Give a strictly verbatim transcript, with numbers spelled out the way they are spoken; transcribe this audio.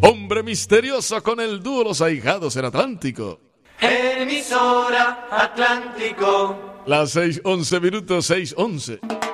Hombre misterioso con el dúo Los Ahijados en Atlántico. Emisora Atlántico. Las seis once minutos, seis once.